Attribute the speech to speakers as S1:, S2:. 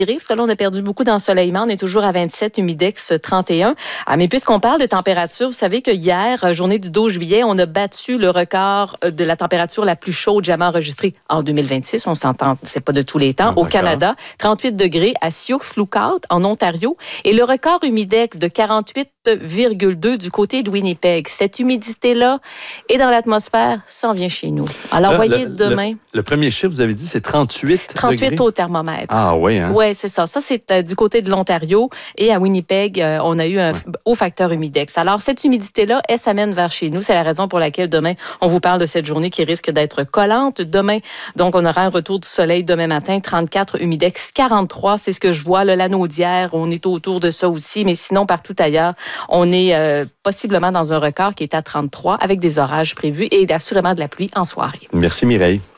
S1: parce que là, on a perdu beaucoup d'ensoleillement. On est toujours à 27, humidex 31. Mais puisqu'on parle de température, vous savez que hier, journée du 12 juillet, on a battu le record de la température la plus chaude jamais enregistrée en 2026. On s'entend, c'est pas de tous les temps. Au Canada, 38 degrés à Sioux Lookout, en Ontario. Et le record humidex de 48,2 du côté de Winnipeg. Cette humidité-là est dans l'atmosphère, s'en vient chez nous. Alors, voyez, demain...
S2: Le premier chiffre, vous avez dit, c'est 38
S1: 38 au thermomètre.
S2: Ah oui, hein?
S1: Oui, c'est ça. Ça, c'est du côté de l'Ontario. Et à Winnipeg, on a eu un haut facteur humidex. Alors, cette humidité-là, elle s'amène vers chez nous. C'est la raison pour laquelle demain, on vous parle de cette journée qui risque d'être collante. Demain, donc, on aura un retour du soleil demain matin, 34, humidex 43. C'est ce que je vois. L'anneau d'hier, on est autour de ça aussi. Mais sinon, partout ailleurs, on est possiblement dans un record qui est à 33 avec des orages prévus et assurément de la pluie en soirée.
S2: Merci Mireille.